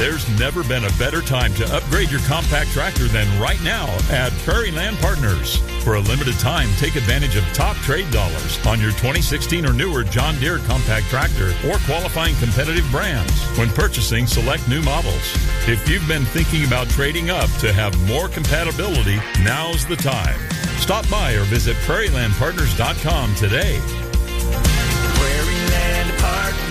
There's never been a better time to upgrade your compact tractor than right now at Prairie Land Partners. For a limited time, take advantage of top trade dollars on your 2016 or newer John Deere compact tractor or qualifying competitive brands when purchasing select new models. If you've been thinking about trading up to have more compatibility, now's the time. Stop by or visit prairielandpartners.com today. Prairie Land Partners.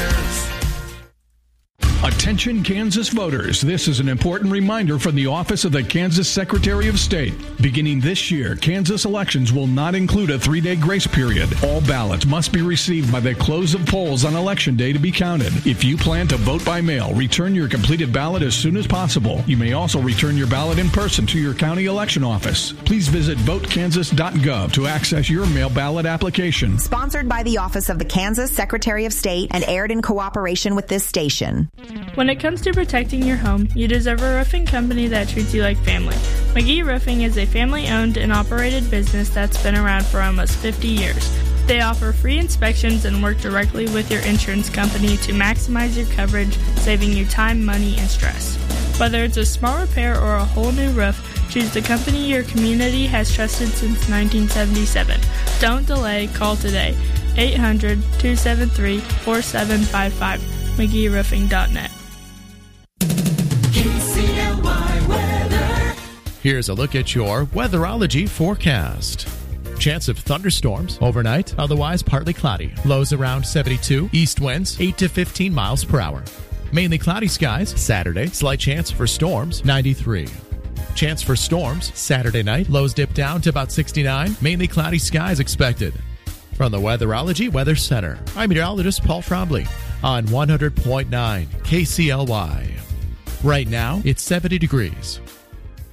Attention Kansas voters, this is an important reminder from the Office of the Kansas Secretary of State. Beginning this year, Kansas elections will not include a 3-day grace period. All ballots must be received by the close of polls on Election Day to be counted. If you plan to vote by mail, return your completed ballot as soon as possible. You may also return your ballot in person to your county election office. Please visit votekansas.gov to access your mail ballot application. Sponsored by the Office of the Kansas Secretary of State and aired in cooperation with this station. When it comes to protecting your home, you deserve a roofing company that treats you like family. McGee Roofing is a family-owned and operated business that's been around for almost 50 years. They offer free inspections and work directly with your insurance company to maximize your coverage, saving you time, money, and stress. Whether it's a small repair or a whole new roof, choose the company your community has trusted since 1977. Don't delay, call today. 800-273-4755. McGeeRoofing.net. KCLY weather. Here's a look at your weatherology forecast. Chance of thunderstorms overnight, otherwise partly cloudy. Lows around 72. East winds 8 to 15 miles per hour. Mainly cloudy skies Saturday. Slight chance for storms 93. Chance for storms Saturday night. Lows dip down to about 69. Mainly cloudy skies expected. From the Weatherology Weather Center, I'm meteorologist Paul Trombley on 100.9 KCLY. Right now, it's 70 degrees.